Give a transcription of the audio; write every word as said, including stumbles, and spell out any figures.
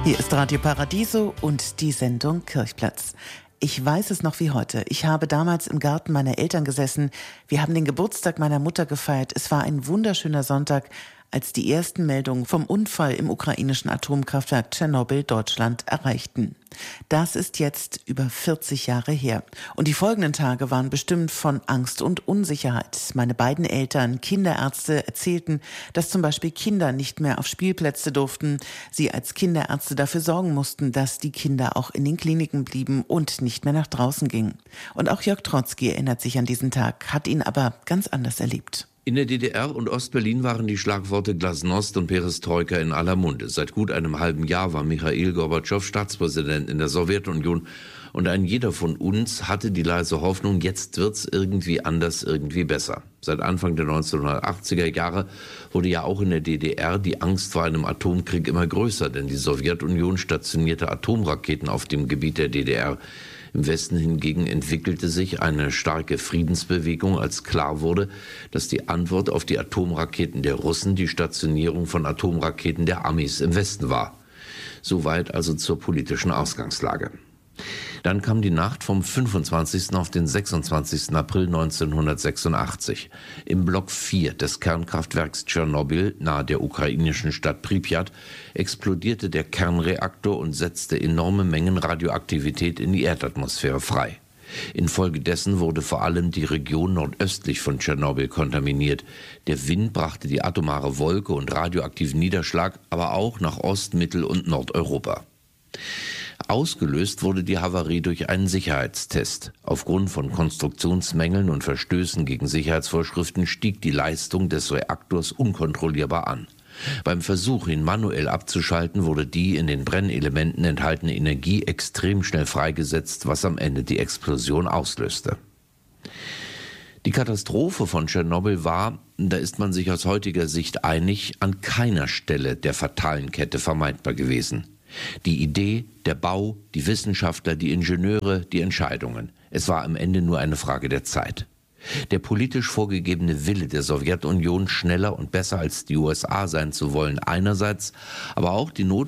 Hier ist Radio Paradiso und die Sendung Kirchplatz. Ich weiß es noch wie heute. Ich habe damals im Garten meiner Eltern gesessen. Wir haben den Geburtstag meiner Mutter gefeiert. Es war ein wunderschöner Sonntag, als die ersten Meldungen vom Unfall im ukrainischen Atomkraftwerk Tschernobyl Deutschland erreichten. Das ist jetzt über vierzig Jahre her. Und die folgenden Tage waren bestimmt von Angst und Unsicherheit. Meine beiden Eltern, Kinderärzte, erzählten, dass zum Beispiel Kinder nicht mehr auf Spielplätze durften. Sie als Kinderärzte dafür sorgen mussten, dass die Kinder auch in den Kliniken blieben und nicht mehr nach draußen gingen. Und auch Jörg Trotzki erinnert sich an diesen Tag, hat ihn aber ganz anders erlebt. In der D D R und Ostberlin waren die Schlagworte Glasnost und Perestroika in aller Munde. Seit gut einem halben Jahr war Michail Gorbatschow Staatspräsident in der Sowjetunion und ein jeder von uns hatte die leise Hoffnung, jetzt wird's irgendwie anders, irgendwie besser. Seit Anfang der neunzehnhundertachtziger Jahre wurde ja auch in der D D R die Angst vor einem Atomkrieg immer größer, denn die Sowjetunion stationierte Atomraketen auf dem Gebiet der D D R. Im Westen hingegen entwickelte sich eine starke Friedensbewegung, als klar wurde, dass die Antwort auf die Atomraketen der Russen die Stationierung von Atomraketen der Amis im Westen war. Soweit also zur politischen Ausgangslage. Dann kam die Nacht vom fünfundzwanzigsten auf den sechsundzwanzigsten April neunzehnhundertsechsundachtzig. Im Block vier des Kernkraftwerks Tschernobyl nahe der ukrainischen Stadt Pripyat explodierte der Kernreaktor und setzte enorme Mengen Radioaktivität in die Erdatmosphäre frei. Infolgedessen wurde vor allem die Region nordöstlich von Tschernobyl kontaminiert. Der Wind brachte die atomare Wolke und radioaktiven Niederschlag aber auch nach Ost-, Mittel- und Nordeuropa. Ausgelöst wurde die Havarie durch einen Sicherheitstest. Aufgrund von Konstruktionsmängeln und Verstößen gegen Sicherheitsvorschriften stieg die Leistung des Reaktors unkontrollierbar an. Beim Versuch, ihn manuell abzuschalten, wurde die in den Brennelementen enthaltene Energie extrem schnell freigesetzt, was am Ende die Explosion auslöste. Die Katastrophe von Tschernobyl war, da ist man sich aus heutiger Sicht einig, an keiner Stelle der fatalen Kette vermeidbar gewesen. Die Idee, der Bau, die Wissenschaftler, die Ingenieure, die Entscheidungen. Es war am Ende nur eine Frage der Zeit. Der politisch vorgegebene Wille der Sowjetunion, schneller und besser als die U S A sein zu wollen einerseits, aber auch die Not